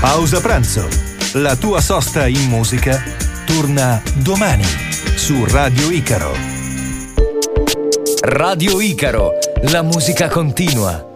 Pausa pranzo. La tua sosta in musica torna domani su Radio Icaro. Radio Icaro, la musica continua.